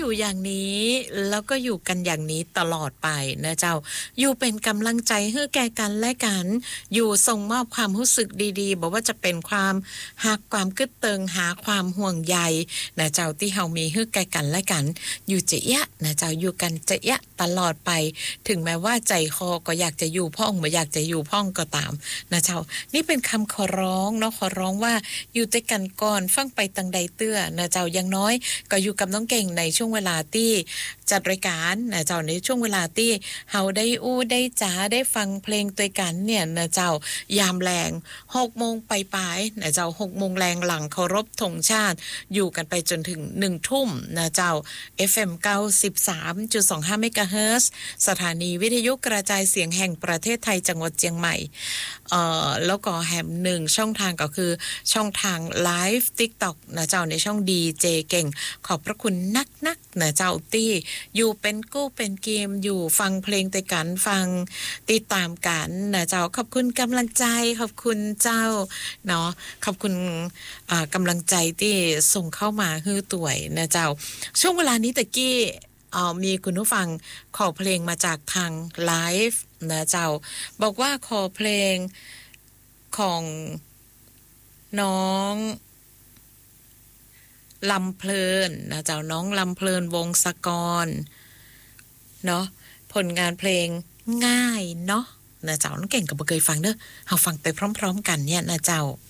อยู่อย่างนี้แล้วก็อยู่กันอย่างนี้ตลอดไปนะเจ้าอยู่เป็นกำลังใจให้แก่กันและกันอยู่ส่งมอบความรู้สึกดีๆบอกว่าจะเป็นความหักความกึดเติงหาความห่วงใยนะเจ้าที่เฮามีให้แก่กันและกันอยู่จะยะนะเจ้าอยู่กันจะยะตลอดไปถึงแม้ว่าใจคอก็อยากจะอยู่พ่องบ่อยากจะอยู่พ่องก็ตามนะเจ้านี่เป็นคำขอร้องเนาะขอร้องว่าอยู่ด้วยกันก่อนฟังไปตังใดเตื้อนะเจ้าอย่างน้อยก็อยู่กับน้องเก่งในช่วงเวลาที่จัดรายการนะเจ้าในช่วงเวลาที่เฮาได้อู้ได้จ๋าได้ฟังเพลงตัวกันเนี่ยนะเจ้ายามแรง6โมงปลายๆนะเจ้า6โมงแรงหลังเคารพธงชาติอยู่กันไปจนถึง1ทุ่มนะเจ้า FM 93.25 เมกะเฮิรตซ์สถานีวิทยุกระจายเสียงแห่งประเทศไทยจังหวัดเชียงใหม่แล้วก็แหม1ช่องทางก็คือช่องทางไลฟ์ TikTok นะเจ้าในช่อง DJ เก่งขอบพระคุณนักๆนะเจ้าตี้อยู่เป็นกู้เป็นเกมอยู่ฟังเพลงแต่กันฟังติดตามกันนะเจ้าขอบคุณกำลังใจขอบคุณเจ้าเนาะขอบคุณกำลังใจที่ส่งเข้ามาฮื้อต่วยนะเจ้าช่วงเวลานี้ตะกี้มีคุณผู้ฟังขอเพลงมาจากทางไลฟ์นะเจ้าบอกว่าขอเพลงของน้องลำเพลินนะเจ้าน้องลำเพลินวงศกรเนาะผลงานเพลงง่ายเนาะนะเจ้าน้องเก่งก็บ่เคยฟังเด้อเฮาฟังไปพร้อมๆกันเนี่ยนะเจ้า